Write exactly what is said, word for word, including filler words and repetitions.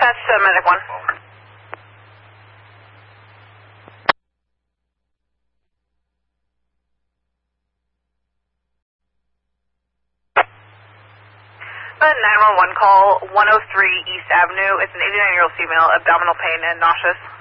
Dispatch to Medic one. A nine one one call, one oh three East Avenue. It's an eighty-nine-year-old female, abdominal pain and nauseous.